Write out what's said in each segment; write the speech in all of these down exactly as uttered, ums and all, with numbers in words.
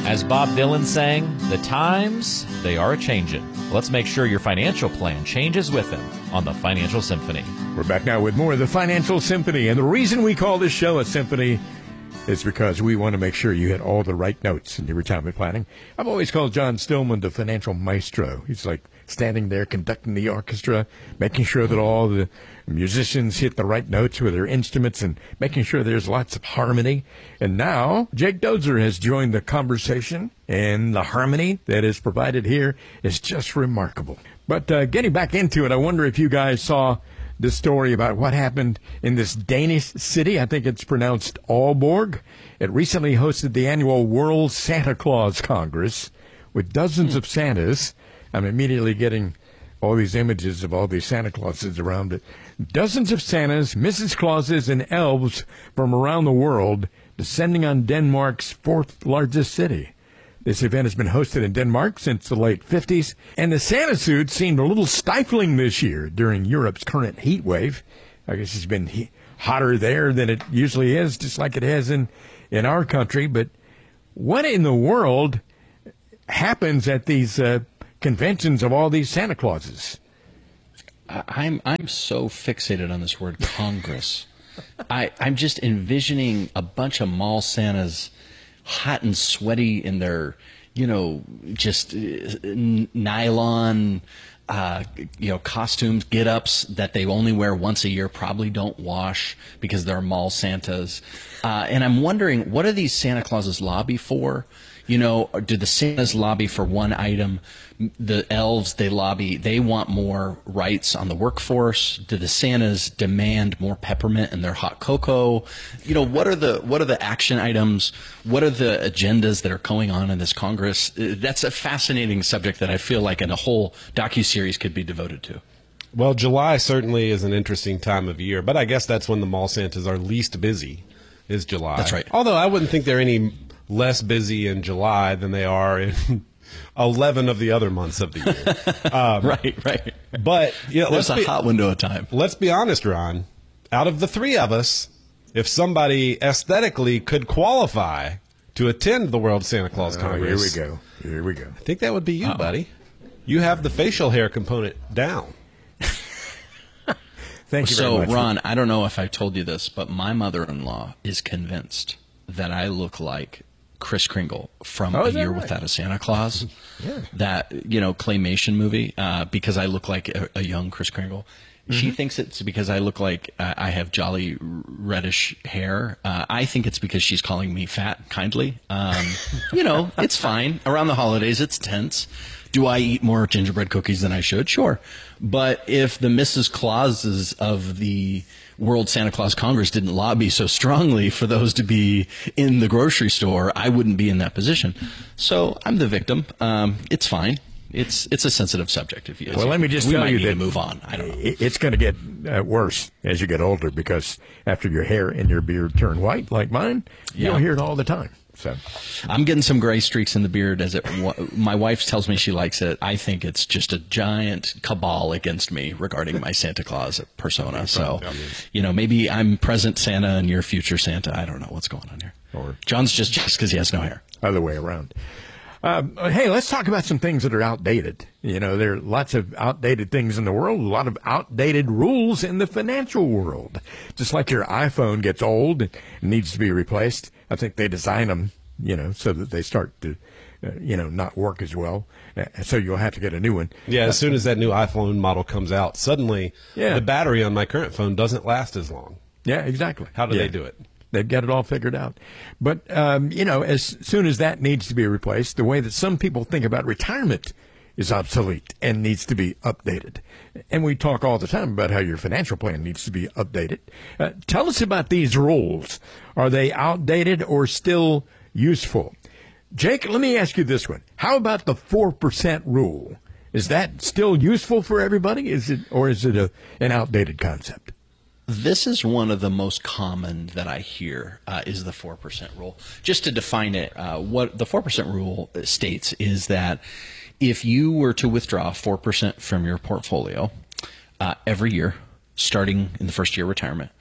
As Bob Dylan sang, the times, they are a-changin'. Let's make sure your financial plan changes with them on the Financial Symphony. We're back now with more of the Financial Symphony. And the reason we call this show a symphony is because we want to make sure you hit all the right notes in your retirement planning. I've always called John Stillman the financial maestro. He's like standing there conducting the orchestra, making sure that all the musicians hit the right notes with their instruments and making sure there's lots of harmony. And now Jake Dozer has joined the conversation, and the harmony that is provided here is just remarkable. But uh, getting back into it, I wonder if you guys saw this story about what happened in this Danish city. I think it's pronounced Aalborg. It recently hosted the annual World Santa Claus Congress with dozens of Santas. I'm immediately getting all these images of all these Santa Clauses around it. Dozens of Santas, Missus Clauses, and elves from around the world descending on Denmark's fourth largest city. This event has been hosted in Denmark since the late fifties, and the Santa suit seemed a little stifling this year during Europe's current heat wave. I guess it's been he- hotter there than it usually is, just like it has in, in our country. But what in the world happens at these uh, conventions of all these Santa Clauses? I'm I'm so fixated on this word Congress. I, I'm just envisioning a bunch of mall Santas, hot and sweaty in their, you know, just uh, n- nylon, uh, you know, costumes, get-ups that they only wear once a year, probably don't wash because they're mall Santas. Uh, and I'm wondering, what do these Santa Clauses lobby for? You know, do the Santas lobby for one item? The elves, they lobby, they want more rights on the workforce. Do the Santas demand more peppermint in their hot cocoa? You know, what are the what are the action items? What are the agendas that are going on in this Congress? That's a fascinating subject that I feel like in a whole docuseries could be devoted to. Well, July certainly is an interesting time of year, but I guess that's when the mall Santas are least busy, is July. That's right. Although I wouldn't think they're any less busy in July than they are in eleven of the other months of the year. Um, right, right. But you know, there's let's a be, hot window of time. Let's be honest, Ron. Out of the three of us, if somebody aesthetically could qualify to attend the World Santa Claus Oh, Congress, here we go. Here we go. I think that would be you, Uh-oh. buddy. You have the facial hair component down. Thank you very So, much. Ron, I don't know if I told you this, but my mother-in-law is convinced that I look like Kris Kringle from Oh, A is that Year right? Without a Santa Claus. Yeah. That, you know, claymation movie, uh, because I look like a, a young Kris Kringle. She thinks it's because I look like uh, I have jolly r- reddish hair. Uh, I think it's because she's calling me fat kindly. Um, you know, it's fine. Around the holidays, it's tense. Do I eat more gingerbread cookies than I should? Sure. But if the Missus Clauses of the World Santa Claus Congress didn't lobby so strongly for those to be in the grocery store, I wouldn't be in that position. So I'm the victim. Um, it's fine. It's it's a sensitive subject. If you, Well, let me just we tell might you need that to move on. I don't know. it- it's going to get uh, worse as you get older, because after your hair and your beard turn white like mine, Yeah. you'll hear it all the time. So I'm getting some gray streaks in the beard. As it, my wife tells me she likes it. I think it's just a giant cabal against me regarding my Santa Claus persona. So, you know, maybe I'm present Santa and you're future Santa. I don't know what's going on here. Or- John's just just because he has no hair. other way around. Um, hey, let's talk about some things that are outdated. You know, there are lots of outdated things in the world, a lot of outdated rules in the financial world. Just like your iPhone gets old and needs to be replaced, I think they design them, you know, so that they start to, uh, you know, not work as well. Uh, so you'll have to get a new one. Yeah, as soon as that new iPhone model comes out, suddenly Yeah. the battery on my current phone doesn't last as long. Yeah, exactly. How do Yeah. they do it? They've got it all figured out. But, um, you know, as soon as that needs to be replaced, the way that some people think about retirement is obsolete and needs to be updated. And we talk all the time about how your financial plan needs to be updated. Uh, tell us about these rules. Are they outdated or still useful? Jake, let me ask you this one. How about the four percent rule? Is that still useful for everybody? Is it, or is it a, an outdated concept? This is one of the most common that I hear uh, is the four percent rule. Just to define it, uh, what the four percent rule states is that if you were to withdraw four percent from your portfolio uh, every year, starting in the first year of retirement,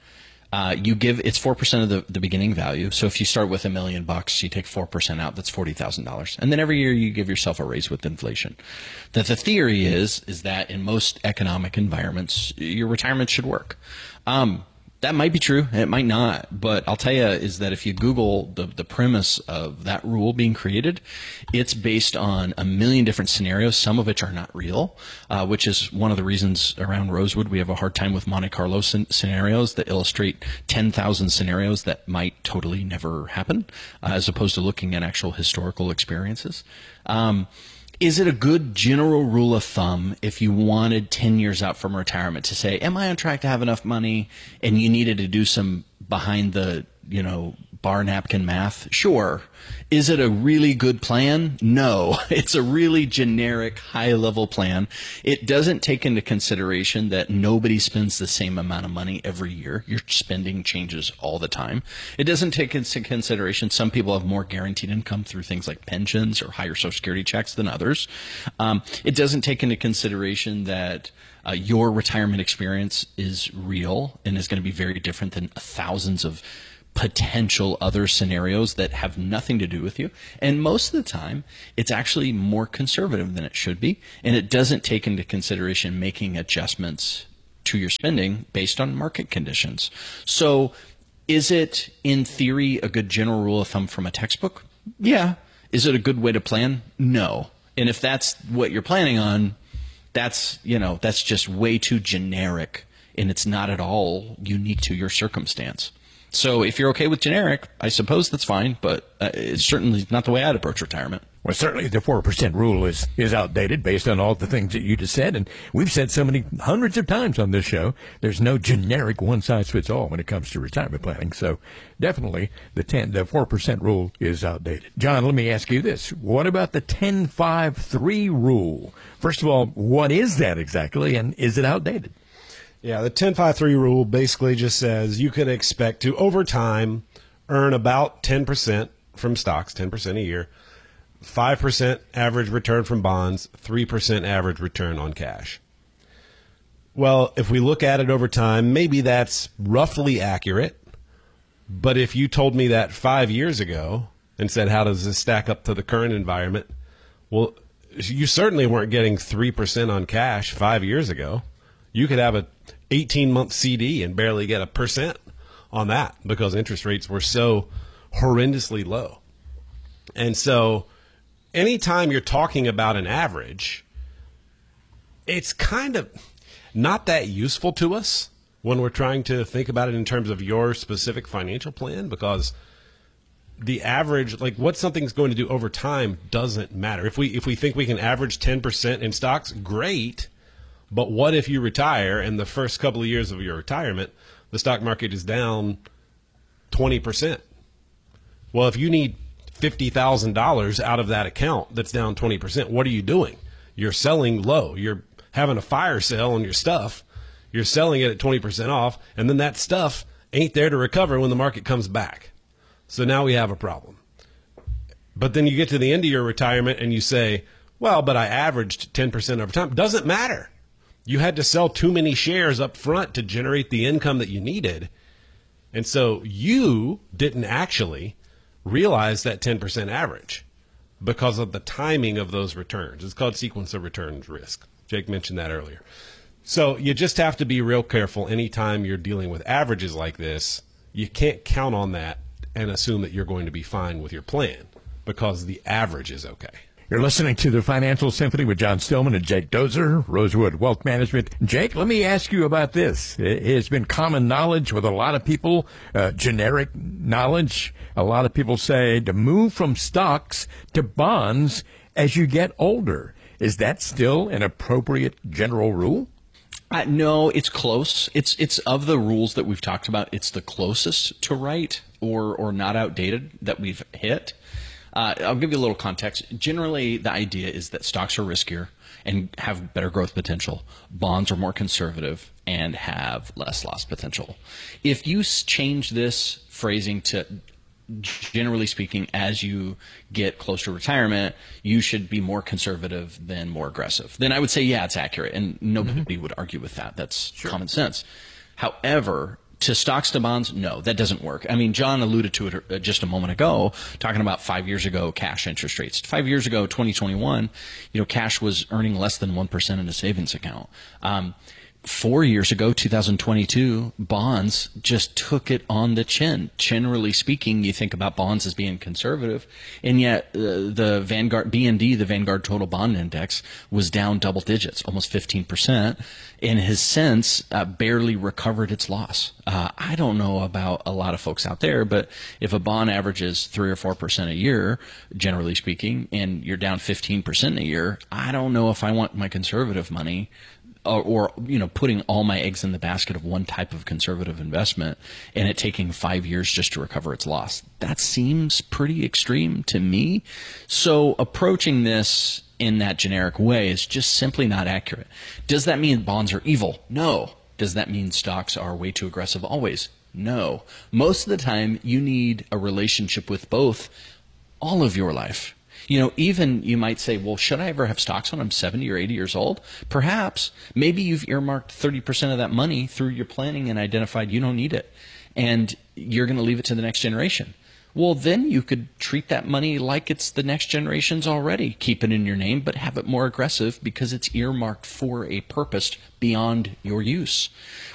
Uh, you give it's four percent of the, the beginning value. So if you start with a million bucks, you take four percent out. That's forty thousand dollars. And then every year you give yourself a raise with inflation. That the theory is, is that in most economic environments, your retirement should work. Um, That might be true. It might not. But I'll tell you is that if you Google the, the premise of that rule being created, it's based on a million different scenarios, some of which are not real, uh, which is one of the reasons around Rosewood we have a hard time with Monte Carlo sc- scenarios that illustrate ten thousand scenarios that might totally never happen, uh, as opposed to looking at actual historical experiences. Um, Is it a good general rule of thumb if you wanted ten years out from retirement to say, am I on track to have enough money, and you needed to do some behind the, you know, bar napkin math? Sure. Is it a really good plan? No. It's a really generic, high-level plan. It doesn't take into consideration that nobody spends the same amount of money every year. Your spending changes all the time. It doesn't take into consideration some people have more guaranteed income through things like pensions or higher Social Security checks than others. Um, it doesn't take into consideration that uh, your retirement experience is real and is going to be very different than thousands of potential other scenarios that have nothing to do with you. And most of the time, it's actually more conservative than it should be. And it doesn't take into consideration making adjustments to your spending based on market conditions. So is it, in theory, a good general rule of thumb from a textbook? Yeah. Is it a good way to plan? No. And if that's what you're planning on, that's, you know, that's just way too generic, and it's not at all unique to your circumstance. So if you're okay with generic, I suppose that's fine, but uh, it's certainly not the way I'd approach retirement. Well, certainly the four percent rule is, is outdated based on all the things that you just said. And we've said so many hundreds of times on this show, there's no generic one-size-fits-all when it comes to retirement planning. So definitely the ten, the four percent rule is outdated. John, let me ask you this. What about the ten five three rule? First of all, what is that exactly, and is it outdated? Yeah, the ten five three rule basically just says you could expect to, over time, earn about ten percent from stocks, ten percent a year, five percent average return from bonds, three percent average return on cash. Well, if we look at it over time, maybe that's roughly accurate. But if you told me that five years ago and said, how does this stack up to the current environment? Well, you certainly weren't getting three percent on cash five years ago. You could have a eighteen-month C D and barely get a percent on that because interest rates were so horrendously low. And so anytime you're talking about an average, it's kind of not that useful to us when we're trying to think about it in terms of your specific financial plan, because the average, like what something's going to do over time doesn't matter. If we if we think we can average ten percent in stocks, great. But what if you retire and the first couple of years of your retirement, the stock market is down twenty percent? Well, if you need fifty thousand dollars out of that account that's down twenty percent, what are you doing? You're selling low. You're having a fire sale on your stuff. You're selling it at twenty percent off, and then that stuff ain't there to recover when the market comes back. So now we have a problem. But then you get to the end of your retirement and you say, well, but I averaged ten percent over time. Doesn't matter. You had to sell too many shares up front to generate the income that you needed. And so you didn't actually realize that ten percent average because of the timing of those returns. It's called sequence of returns risk. Jake mentioned that earlier. So you just have to be real careful anytime you're dealing with averages like this. You can't count on that and assume that you're going to be fine with your plan because the average is okay. You're listening to the Financial Symphony with John Stillman and Jake Dozer, Rosewood Wealth Management. Jake, let me ask you about this. It has been common knowledge with a lot of people, uh, generic knowledge. A lot of people say to move from stocks to bonds as you get older. Is that still an appropriate general rule? Uh, no, it's close. It's it's of the rules that we've talked about, it's the closest to right or or not outdated that we've hit. Uh, I'll give you a little context. Generally, the idea is that stocks are riskier and have better growth potential. Bonds are more conservative and have less loss potential. If you change this phrasing to, generally speaking, as you get close to retirement, you should be more conservative than more aggressive, then I would say, yeah, it's accurate. And nobody mm-hmm. would argue with that. That's sure. common sense. However, to stocks to bonds, no, that doesn't work. I mean, John alluded to it just a moment ago, talking about five years ago cash interest rates. Five years ago, twenty twenty-one, you know, cash was earning less than one percent in a savings account. Um, Four years ago, two thousand twenty-two, bonds just took it on the chin. Generally speaking, you think about bonds as being conservative, and yet uh, the Vanguard B N D, the Vanguard Total Bond Index, was down double digits, almost fifteen percent, and has since uh, barely recovered its loss. Uh, I don't know about a lot of folks out there, but if a bond averages three or four percent a year, generally speaking, and you're down fifteen percent a year, I don't know if I want my conservative money. Or, or, you know, putting all my eggs in the basket of one type of conservative investment and it taking five years just to recover its loss. That seems pretty extreme to me. So approaching this in that generic way is just simply not accurate. Does that mean bonds are evil? No. Does that mean stocks are way too aggressive? Always. No. Most of the time, you need a relationship with both all of your life. You know, even you might say, well, should I ever have stocks when I'm seventy or eighty years old? Perhaps. Maybe you've earmarked thirty percent of that money through your planning and identified you don't need it. And you're going to leave it to the next generation. Well, then you could treat that money like it's the next generation's already. Keep it in your name, but have it more aggressive because it's earmarked for a purpose beyond your use.